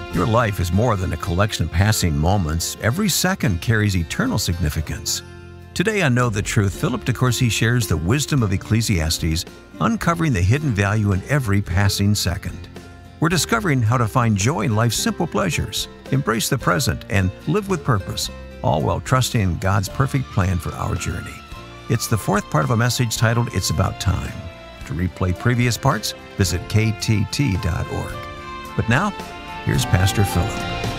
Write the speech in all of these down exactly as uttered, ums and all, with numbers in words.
Your life is more than a collection of passing moments. Every second carries eternal significance. Today on Know the Truth, Philip DeCourcy shares the wisdom of Ecclesiastes, uncovering the hidden value in every passing second. We're discovering how to find joy in life's simple pleasures, embrace the present, and live with purpose, all while trusting in God's perfect plan for our journey. It's the fourth part of a message titled, It's About Time. To replay previous parts, visit k t t dot org. But now, here's Pastor Philip.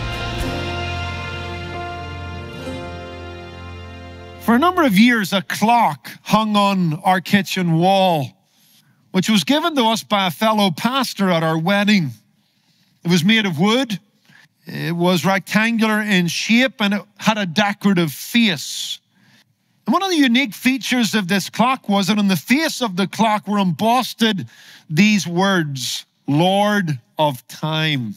For a number of years, a clock hung on our kitchen wall, which was given to us by a fellow pastor at our wedding. It was made of wood. It was rectangular in shape, and it had a decorative face. And one of the unique features of this clock was that on the face of the clock were embossed these words, Lord of Time.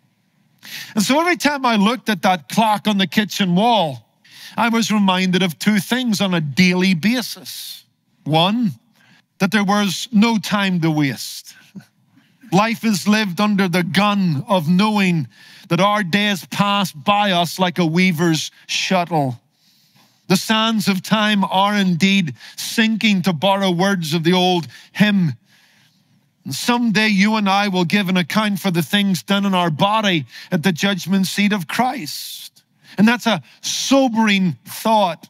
And so every time I looked at that clock on the kitchen wall, I was reminded of two things on a daily basis. One, that there was no time to waste. Life is lived under the gun of knowing that our days pass by us like a weaver's shuttle. The sands of time are indeed sinking, to borrow words of the old hymn. And someday you and I will give an account for the things done in our body at the judgment seat of Christ. And that's a sobering thought.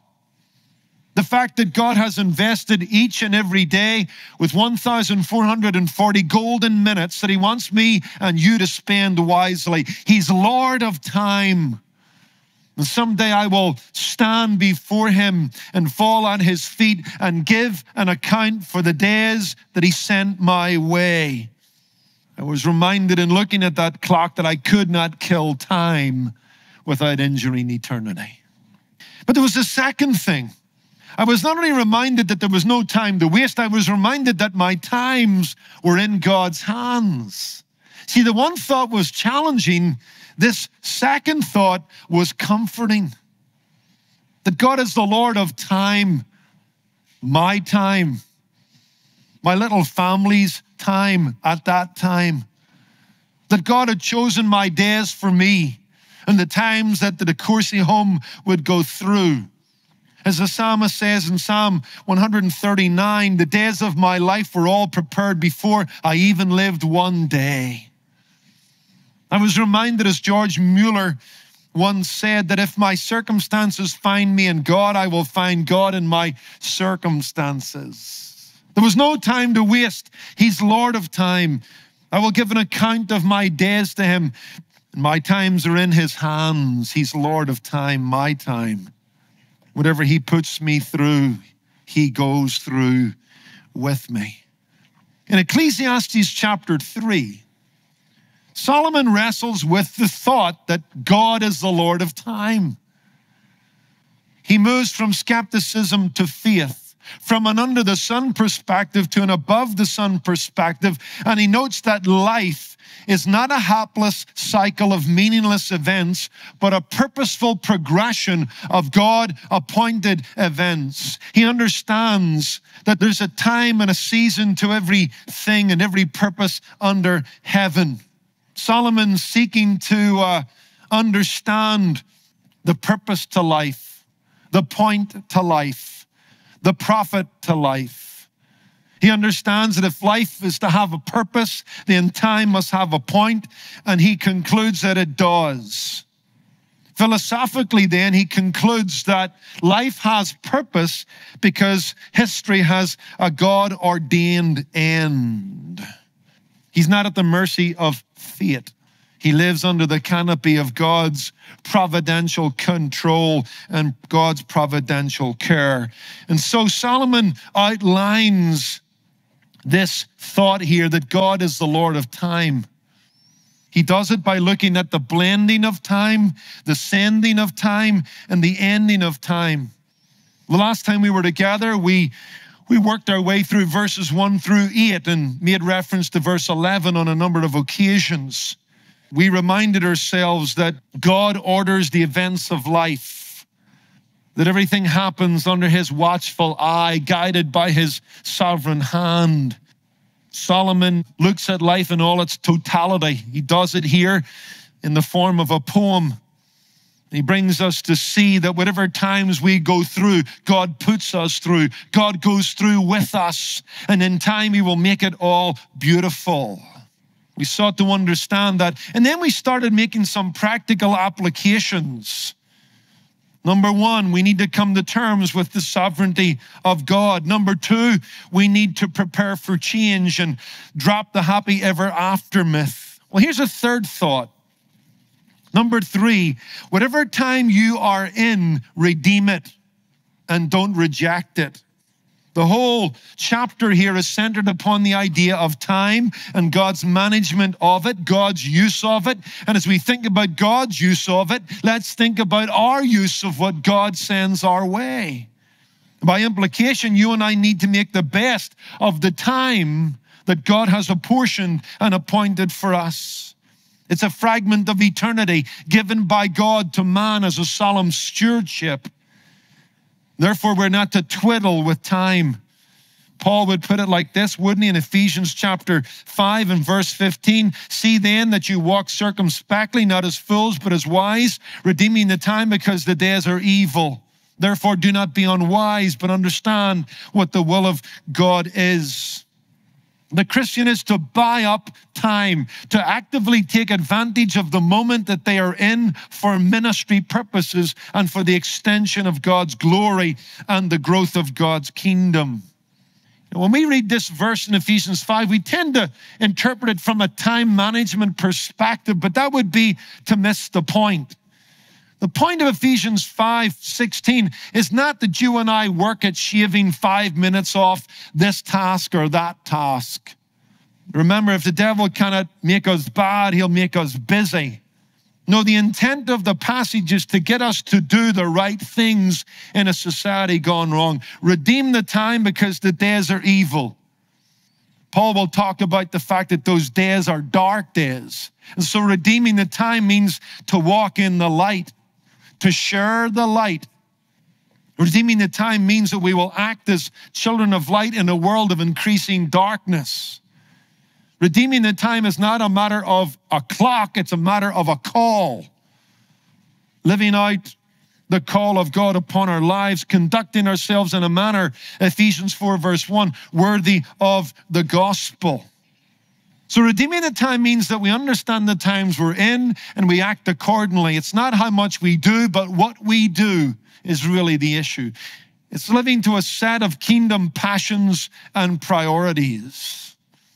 The fact that God has invested each and every day with one thousand four hundred forty golden minutes that he wants me and you to spend wisely. He's Lord of time. And someday I will stand before him and fall at his feet and give an account for the days that he sent my way. I was reminded in looking at that clock that I could not kill time without injuring eternity. But there was a second thing. I was not only reminded that there was no time to waste, I was reminded that my times were in God's hands. See, the one thought was challenging. This second thought was comforting. That God is the Lord of time, my time, my little family's time at that time. That God had chosen my days for me and the times that the DeCourcy home would go through. As the psalmist says in Psalm one thirty-nine, the days of my life were all prepared before I even lived one day. I was reminded, as George Mueller once said, that if my circumstances find me in God, I will find God in my circumstances. There was no time to waste. He's Lord of time. I will give an account of my days to him. My times are in his hands. He's Lord of time, my time. Whatever he puts me through, he goes through with me. In Ecclesiastes chapter three, Solomon wrestles with the thought that God is the Lord of time. He moves from skepticism to faith, from an under the sun perspective to an above the sun perspective, and he notes that life is not a hapless cycle of meaningless events, but a purposeful progression of God-appointed events. He understands that there's a time and a season to everything and every purpose under heaven. Solomon seeking to uh, understand the purpose to life, the point to life, the profit to life. He understands that if life is to have a purpose, then time must have a point, and he concludes that it does. Philosophically, then, he concludes that life has purpose because history has a God-ordained end. He's not at the mercy of fate. He lives under the canopy of God's providential control and God's providential care. And so Solomon outlines this thought here that God is the Lord of time. He does it by looking at the blending of time, the sending of time, and the ending of time. The last time we were together, we, we worked our way through verses one through eight and made reference to verse eleven on a number of occasions. We reminded ourselves that God orders the events of life, that everything happens under his watchful eye, guided by his sovereign hand. Solomon looks at life in all its totality. He does it here in the form of a poem. He brings us to see that whatever times we go through, God puts us through. God goes through with us, and in time he will make it all beautiful. We sought to understand that, and then we started making some practical applications. Number one, we need to come to terms with the sovereignty of God. Number two, we need to prepare for change and drop the happy ever after myth. Well, here's a third thought. Number three, whatever time you are in, redeem it and don't reject it. The whole chapter here is centered upon the idea of time and God's management of it, God's use of it. And as we think about God's use of it, let's think about our use of what God sends our way. By implication, you and I need to make the best of the time that God has apportioned and appointed for us. It's a fragment of eternity given by God to man as a solemn stewardship. Therefore, we're not to twiddle with time. Paul would put it like this, wouldn't he, in Ephesians chapter five and verse fifteen, see then that you walk circumspectly, not as fools, but as wise, redeeming the time because the days are evil. Therefore, do not be unwise, but understand what the will of God is. The Christian is to buy up time, to actively take advantage of the moment that they are in for ministry purposes and for the extension of God's glory and the growth of God's kingdom. When we read this verse in Ephesians five, we tend to interpret it from a time management perspective, but that would be to miss the point. The point of Ephesians five sixteen is not that you and I work at shaving five minutes off this task or that task. Remember, if the devil cannot make us bad, he'll make us busy. No, the intent of the passage is to get us to do the right things in a society gone wrong. Redeem the time because the days are evil. Paul will talk about the fact that those days are dark days. And so redeeming the time means to walk in the light, to share the light. Redeeming the time means that we will act as children of light in a world of increasing darkness. Redeeming the time is not a matter of a clock, it's a matter of a call. Living out the call of God upon our lives, conducting ourselves in a manner, Ephesians four verse one, worthy of the gospel. So redeeming the time means that we understand the times we're in and we act accordingly. It's not how much we do, but what we do is really the issue. It's living to a set of kingdom passions and priorities.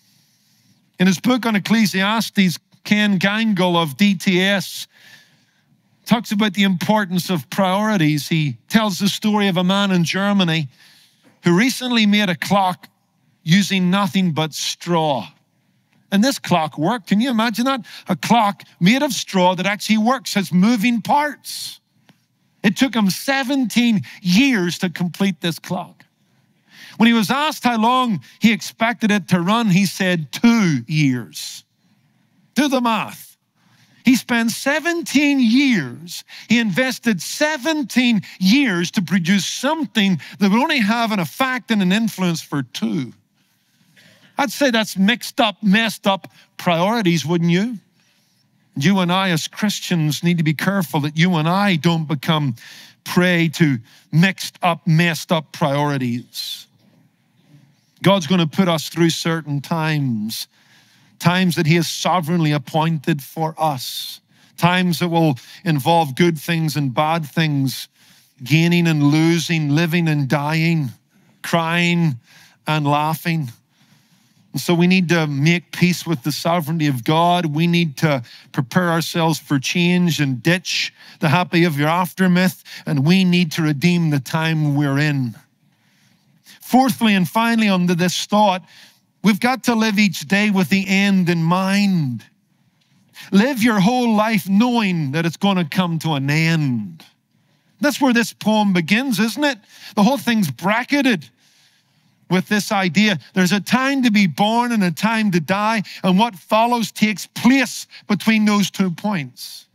In his book on Ecclesiastes, Ken Gangle of D T S talks about the importance of priorities. He tells the story of a man in Germany who recently made a clock using nothing but straw. And this clock worked. Can you imagine that? A clock made of straw that actually works, has moving parts. It took him seventeen years to complete this clock. When he was asked how long he expected it to run, he said two years. Do the math. He spent seventeen years. He invested seventeen years to produce something that would only have an effect and an influence for two. I'd say that's mixed up, messed up priorities, wouldn't you? You and I as Christians need to be careful that you and I don't become prey to mixed up, messed up priorities. God's going to put us through certain times, times that he has sovereignly appointed for us, times that will involve good things and bad things, gaining and losing, living and dying, crying and laughing. And so we need to make peace with the sovereignty of God. We need to prepare ourselves for change and ditch the happy ever after myth, and we need to redeem the time we're in. Fourthly and finally, under this thought, we've got to live each day with the end in mind. Live your whole life knowing that it's going to come to an end. That's where this poem begins, isn't it? The whole thing's bracketed with this idea. There's a time to be born and a time to die, and what follows takes place between those two points.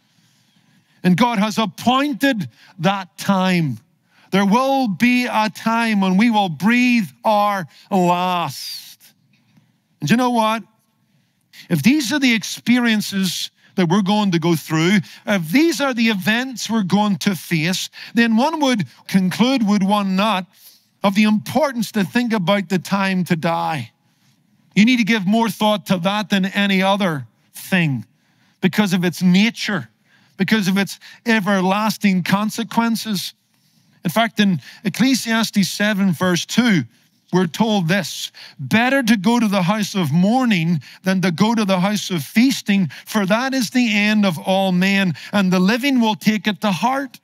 And God has appointed that time. There will be a time when we will breathe our last. And you know what? If these are the experiences that we're going to go through, if these are the events we're going to face, then one would conclude, would one not, of the importance to think about the time to die. You need to give more thought to that than any other thing because of its nature, because of its everlasting consequences. In fact, in Ecclesiastes seven, verse two, we're told this: better to go to the house of mourning than to go to the house of feasting, for that is the end of all men, and the living will take it to heart.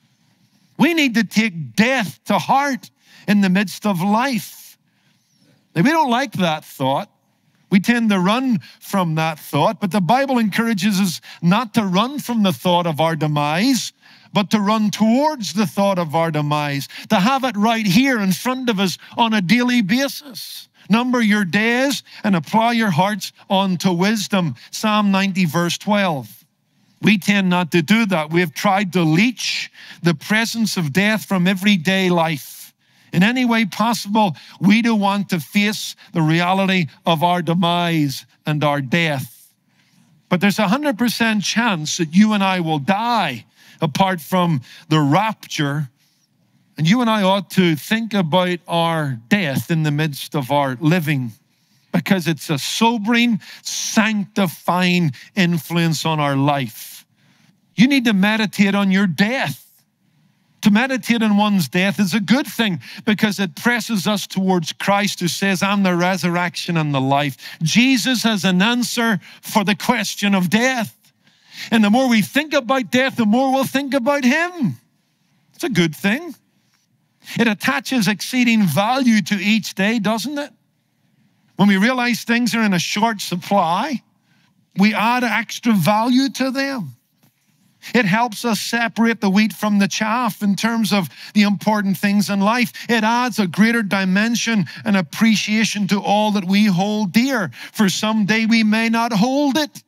We need to take death to heart in the midst of life. Now, we don't like that thought. We tend to run from that thought, but the Bible encourages us not to run from the thought of our demise, but to run towards the thought of our demise, to have it right here in front of us on a daily basis. Number your days and apply your hearts unto wisdom. Psalm ninety, verse twelve. We tend not to do that. We have tried to leech the presence of death from everyday life. In any way possible, we don't want to face the reality of our demise and our death. But there's a one hundred percent chance that you and I will die apart from the rapture. And you and I ought to think about our death in the midst of our living, because it's a sobering, sanctifying influence on our life. You need to meditate on your death. To meditate on one's death is a good thing because it presses us towards Christ, who says, I'm the resurrection and the life. Jesus has an answer for the question of death. And the more we think about death, the more we'll think about him. It's a good thing. It attaches exceeding value to each day, doesn't it? When we realize things are in a short supply, we add extra value to them. It helps us separate the wheat from the chaff in terms of the important things in life. It adds a greater dimension and appreciation to all that we hold dear. For someday we may not hold it,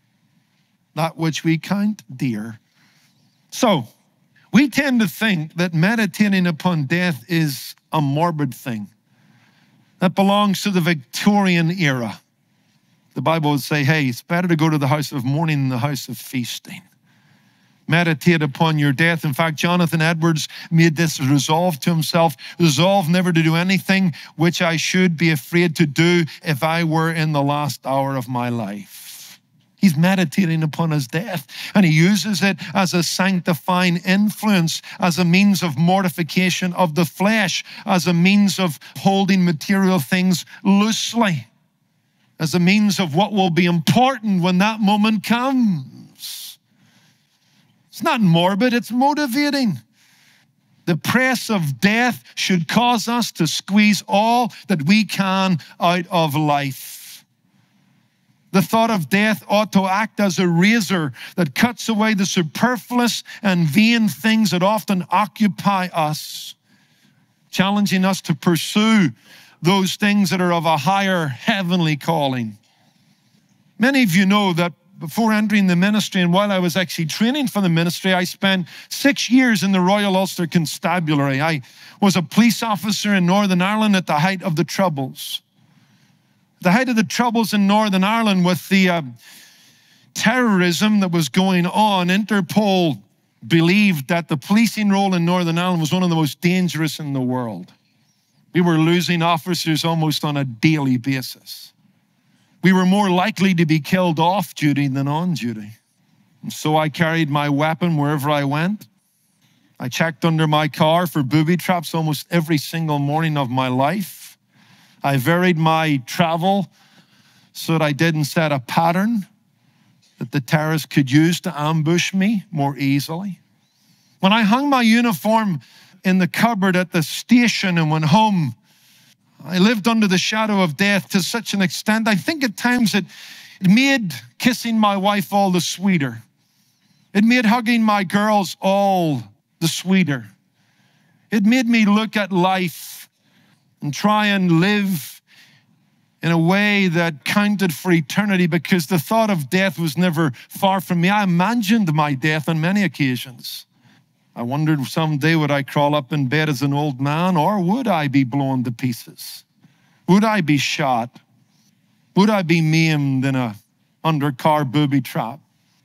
that which we count dear. So, we tend to think that meditating upon death is a morbid thing that belongs to the Victorian era. The Bible would say, hey, it's better to go to the house of mourning than the house of feasting. Meditate upon your death. In fact, Jonathan Edwards made this resolve to himself: resolve never to do anything which I should be afraid to do if I were in the last hour of my life. He's meditating upon his death, and he uses it as a sanctifying influence, as a means of mortification of the flesh, as a means of holding material things loosely, as a means of what will be important when that moment comes. It's not morbid, it's motivating. The press of death should cause us to squeeze all that we can out of life. The thought of death ought to act as a razor that cuts away the superfluous and vain things that often occupy us, challenging us to pursue those things that are of a higher heavenly calling. Many of you know that before entering the ministry, and while I was actually training for the ministry, I spent six years in the Royal Ulster Constabulary. I was a police officer in Northern Ireland at the height of the Troubles. The height of the Troubles in Northern Ireland with the uh, terrorism that was going on, Interpol believed that the policing role in Northern Ireland was one of the most dangerous in the world. We were losing officers almost on a daily basis. We were more likely to be killed off duty than on duty. And so I carried my weapon wherever I went. I checked under my car for booby traps almost every single morning of my life. I varied my travel so that I didn't set a pattern that the terrorists could use to ambush me more easily. When I hung my uniform in the cupboard at the station and went home, I lived under the shadow of death to such an extent, I think at times it made kissing my wife all the sweeter. It made hugging my girls all the sweeter. It made me look at life and try and live in a way that counted for eternity, because the thought of death was never far from me. I imagined my death on many occasions. I wondered someday, would I crawl up in bed as an old man, or would I be blown to pieces? Would I be shot? Would I be maimed in a undercar booby trap?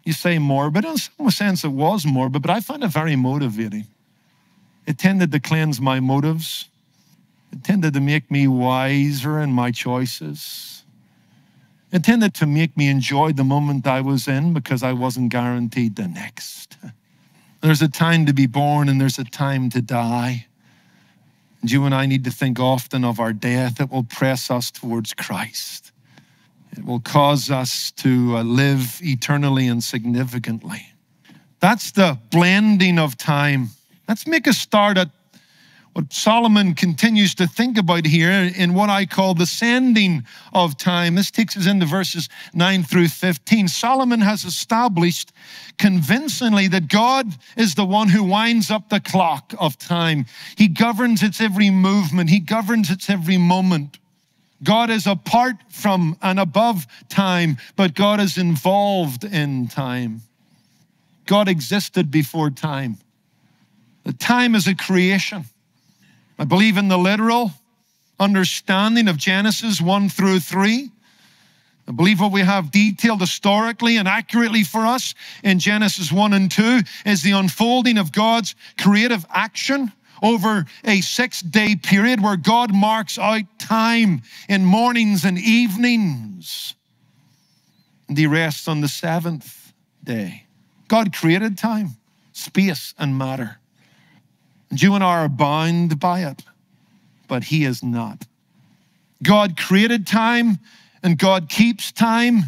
You say morbid. In some sense, it was morbid, but I find it very motivating. It tended to cleanse my motives. It tended to make me wiser in my choices. It tended to make me enjoy the moment I was in because I wasn't guaranteed the next. There's a time to be born and there's a time to die. And you and I need to think often of our death. It will press us towards Christ. It will cause us to uh, live eternally and significantly. That's the blending of time. Let's make a start at what Solomon continues to think about here in what I call the sending of time. This takes us into verses nine through fifteen. Solomon has established convincingly that God is the one who winds up the clock of time. He governs its every movement. He governs its every moment. God is apart from and above time, but God is involved in time. God existed before time. The time is a creation. I believe in the literal understanding of Genesis one through three. I believe what we have detailed historically and accurately for us in Genesis one and two is the unfolding of God's creative action over a six-day period where God marks out time in mornings and evenings. And he rests on the seventh day. God created time, space, and matter. And you and I are bound by it, but he is not. God created time and God keeps time.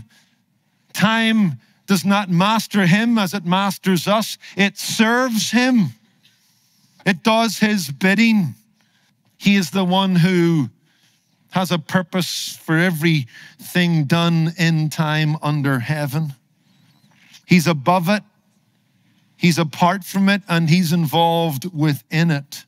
Time does not master him as it masters us. It serves him. It does his bidding. He is the one who has a purpose for everything done in time under heaven. He's above it. He's apart from it, and he's involved within it.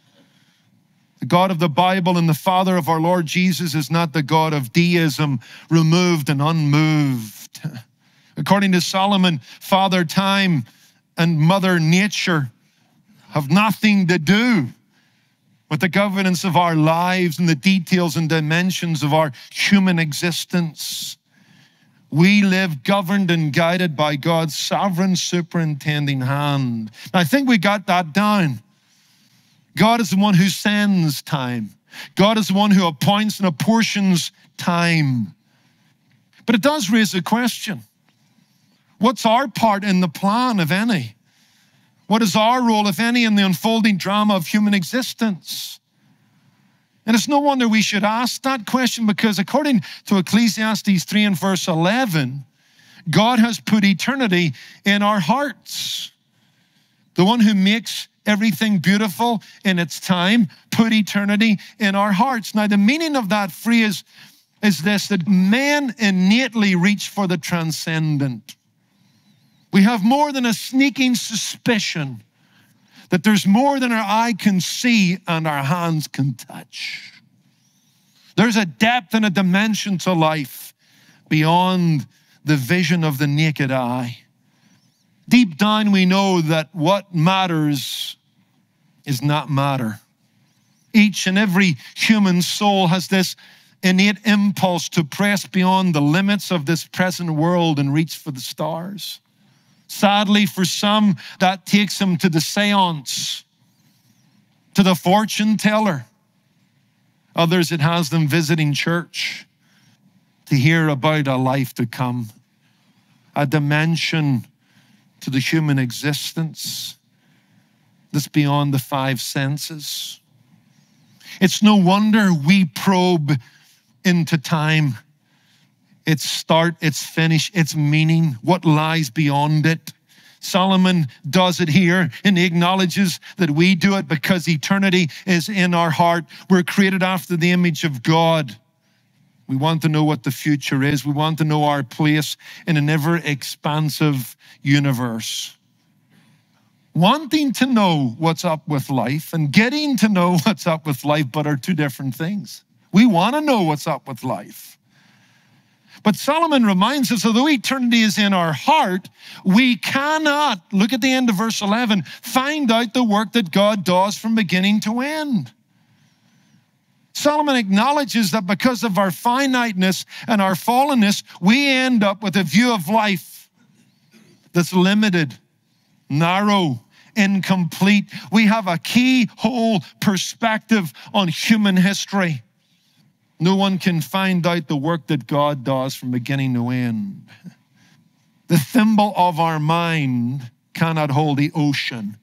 The God of the Bible and the Father of our Lord Jesus is not the God of deism, removed and unmoved. According to Solomon, Father Time and Mother Nature have nothing to do with the governance of our lives and the details and dimensions of our human existence. We live governed and guided by God's sovereign superintending hand. I think we got that down. God is the one who sends time. God is the one who appoints and apportions time. But it does raise a question. What's our part in the plan, if any? What is our role, if any, in the unfolding drama of human existence? And it's no wonder we should ask that question, because according to Ecclesiastes three and verse eleven, God has put eternity in our hearts. The one who makes everything beautiful in its time put eternity in our hearts. Now, the meaning of that phrase is this, that men innately reach for the transcendent. We have more than a sneaking suspicion that there's more than our eye can see and our hands can touch. There's a depth and a dimension to life beyond the vision of the naked eye. Deep down, we know that what matters is not matter. Each and every human soul has this innate impulse to press beyond the limits of this present world and reach for the stars. Sadly, for some, that takes them to the seance, to the fortune teller. Others, it has them visiting church to hear about a life to come, a dimension to the human existence that's beyond the five senses. It's no wonder we probe into time, its start, its finish, its meaning, what lies beyond it. Solomon does it here, and he acknowledges that we do it because eternity is in our heart. We're created after the image of God. We want to know what the future is. We want to know our place in an ever-expansive universe. Wanting to know what's up with life and getting to know what's up with life, but are two different things. We want to know what's up with life. But Solomon reminds us, although eternity is in our heart, we cannot, look at the end of verse eleven, find out the work that God does from beginning to end. Solomon acknowledges that because of our finiteness and our fallenness, we end up with a view of life that's limited, narrow, incomplete. We have a keyhole perspective on human history. No one can find out the work that God does from beginning to end. The thimble of our mind cannot hold the ocean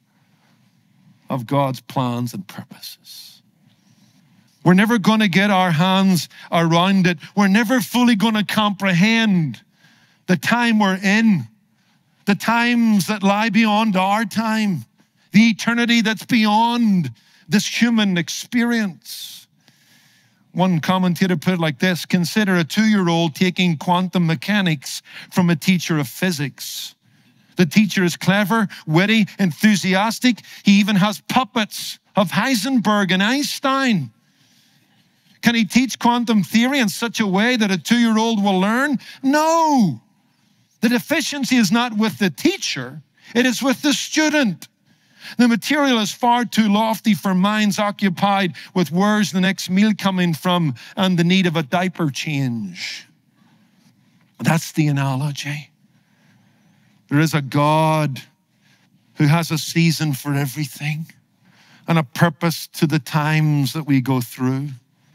of God's plans and purposes. We're never going to get our hands around it. We're never fully going to comprehend the time we're in, the times that lie beyond our time, the eternity that's beyond this human experience. One commentator put it like this: consider a two-year-old taking quantum mechanics from a teacher of physics. The teacher is clever, witty, enthusiastic. He even has puppets of Heisenberg and Einstein. Can he teach quantum theory in such a way that a two-year-old will learn? No. The deficiency is not with the teacher. It is with the student. The material is far too lofty for minds occupied with where's the next meal coming from and the need of a diaper change. That's the analogy. There is a God who has a season for everything and a purpose to the times that we go through.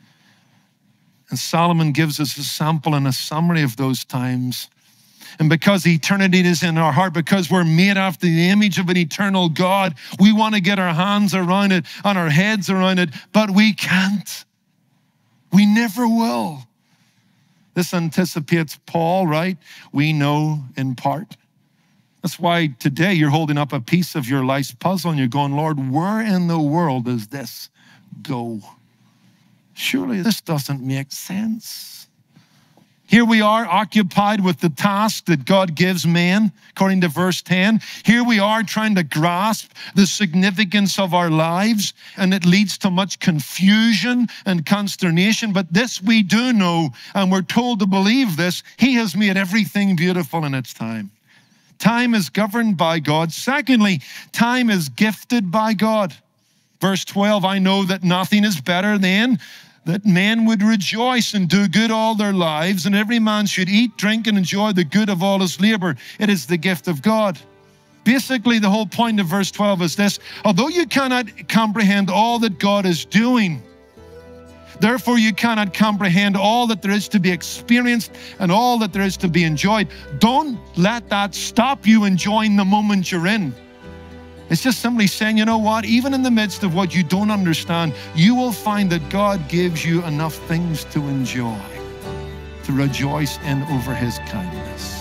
And Solomon gives us a sample and a summary of those times. And because eternity is in our heart, because we're made after the image of an eternal God, we want to get our hands around it and our heads around it, but we can't. We never will. This anticipates Paul, right? We know in part. That's why today you're holding up a piece of your life's puzzle and you're going, Lord, where in the world does this go? Surely this doesn't make sense. Here we are occupied with the task that God gives man, according to verse ten. Here we are trying to grasp the significance of our lives, and it leads to much confusion and consternation. But this we do know, and we're told to believe this: He has made everything beautiful in its time. Time is governed by God. Secondly, time is gifted by God. Verse twelve, I know that nothing is better than that men would rejoice and do good all their lives, and every man should eat, drink, and enjoy the good of all his labor. It is the gift of God. Basically, the whole point of verse twelve is this: although you cannot comprehend all that God is doing, therefore you cannot comprehend all that there is to be experienced and all that there is to be enjoyed, don't let that stop you enjoying the moment you're in. It's just simply saying, you know what? Even in the midst of what you don't understand, you will find that God gives you enough things to enjoy, to rejoice in over His kindness.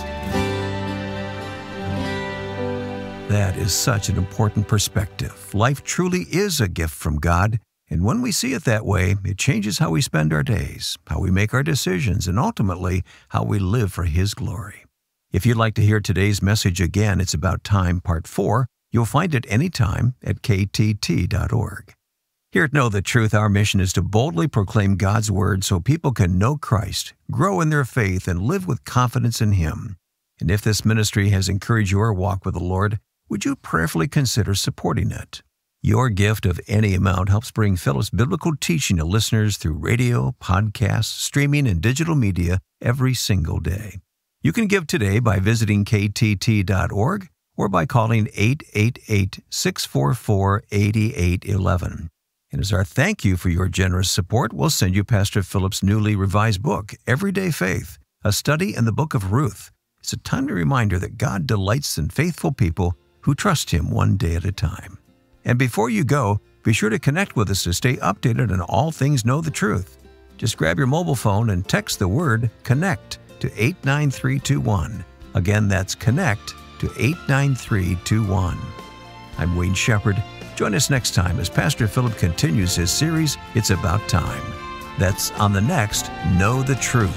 That is such an important perspective. Life truly is a gift from God, and when we see it that way, it changes how we spend our days, how we make our decisions, and ultimately, how we live for His glory. If you'd like to hear today's message again, it's about time, part four. You'll find it anytime at K T T dot org. Here at Know the Truth, our mission is to boldly proclaim God's Word so people can know Christ, grow in their faith, and live with confidence in Him. And if this ministry has encouraged your walk with the Lord, would you prayerfully consider supporting it? Your gift of any amount helps bring Philip's biblical teaching to listeners through radio, podcasts, streaming, and digital media every single day. You can give today by visiting K T T dot org or by calling eight eight eight, six four four, eight eight one one. And as our thank you for your generous support, we'll send you Pastor Philip's newly revised book, Everyday Faith, a study in the book of Ruth. It's a timely reminder that God delights in faithful people who trust Him one day at a time. And before you go, be sure to connect with us to stay updated on all things Know the Truth. Just grab your mobile phone and text the word CONNECT to eight nine three two one. Again, that's CONNECT to eight nine three two one. I'm Wayne Shepherd. Join us next time as Pastor Philip continues his series, It's About Time. That's on the next Know the Truth.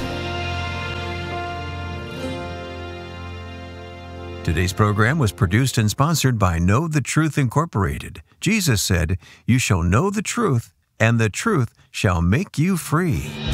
Today's program was produced and sponsored by Know the Truth Incorporated. Jesus said, "You shall know the truth, and the truth shall make you free."